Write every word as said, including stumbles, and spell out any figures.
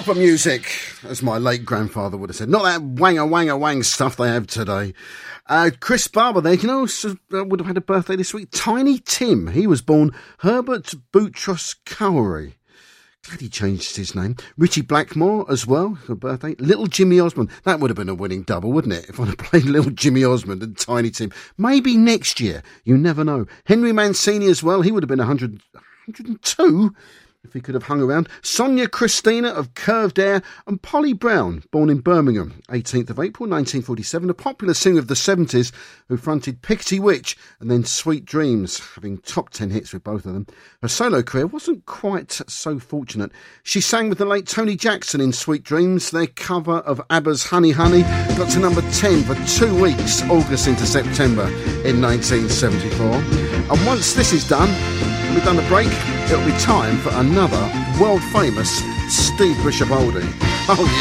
Proper music, as my late grandfather would have said. Not that wanga wanga wang stuff they have today. Uh, Chris Barber there, you know, would have had a birthday this week. Tiny Tim, he was born Herbert Boutros Cowrie. Glad he changed his name. Richie Blackmore as well, for birthday. Little Jimmy Osmond. That would have been a winning double, wouldn't it? If I'd have played Little Jimmy Osmond and Tiny Tim. Maybe next year. You never know. Henry Mancini as well. He would have been one hundred, one hundred two if he could have hung around. Sonia Christina of Curved Air and Polly Brown, born in Birmingham, eighteenth of April nineteen forty-seven, a popular singer of the seventies who fronted Pickety Witch and then Sweet Dreams, having top ten hits with both of them. Her solo career wasn't quite so fortunate. She sang with the late Tony Jackson in Sweet Dreams. Their cover of ABBA's Honey Honey got to number ten for two weeks, August into September in nineteen seventy-four. And once this is done, we've done a break, it'll be time for another world-famous Steve Bishop oldie. Oh,